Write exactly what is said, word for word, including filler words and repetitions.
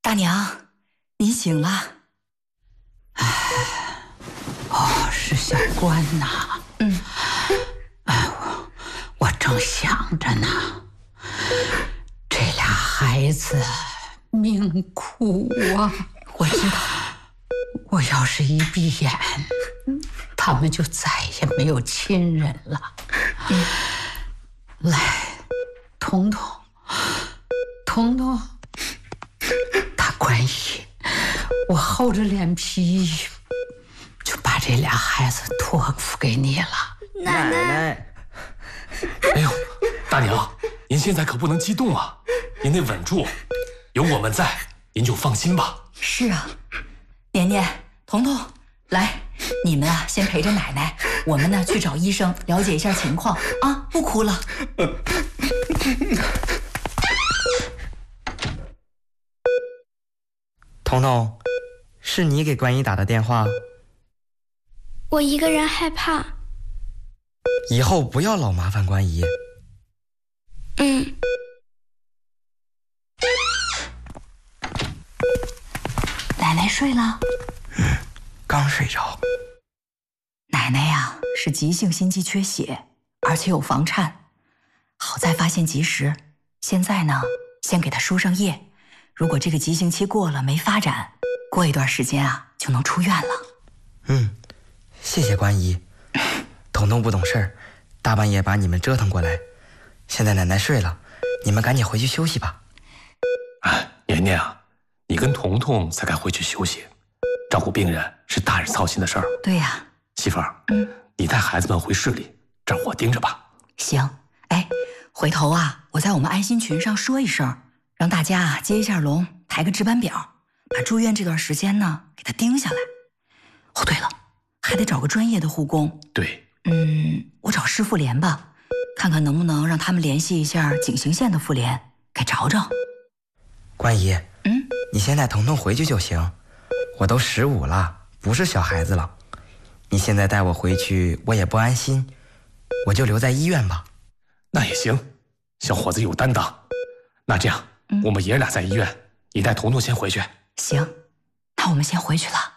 大娘，您醒了。 哎，哦，是小关呐。 嗯。 哎，我我正想着呢，这俩孩子命苦啊。 我知道， 我要是一闭眼，他们就再也没有亲人了。 嗯。 来，彤彤，彤彤，大关姨，我厚着脸皮就把这俩孩子托付给你了。 奶奶， 哎呦，大娘，您现在可不能激动啊，您得稳住，有我们在，您就放心吧。 是啊，年年、彤彤，来，你们啊先陪着奶奶，我们呢去找医生了解一下情况啊，不哭了。 彤彤，是你给关姨打的电话？ 我一个人害怕。 以后不要老麻烦关姨。 嗯。 奶奶睡了？ 嗯，刚睡着。 奶奶呀是急性心肌缺血，而且有房颤，好在发现及时。现在呢，先给她输上液。如果这个急性期过了没发展，过一段时间啊就能出院了。 嗯，谢谢关姨。彤彤不懂事儿，大半夜把你们折腾过来。现在奶奶睡了，你们赶紧回去休息吧。 哎，年年啊，你跟彤彤才该回去休息，照顾病人是大人操心的事儿。 对呀， 媳妇儿， 嗯， 你带孩子们回市里，这儿我盯着吧。 行，哎，回头啊，我在我们安心群上说一声，让大家啊接一下龙，排个值班表，把住院这段时间呢给他盯下来。哦，对了，还得找个专业的护工。 对， 嗯，我找市妇联吧，看看能不能让他们联系一下景行县的妇联，给找找。 关姨， 嗯， 你先带彤彤回去就行，我都十五了，不是小孩子了。你现在带我回去，我也不安心，我就留在医院吧。 那也行，小伙子有担当。那这样， 嗯、 我们爷俩在医院，你带彤彤先回去。 行，那我们先回去了。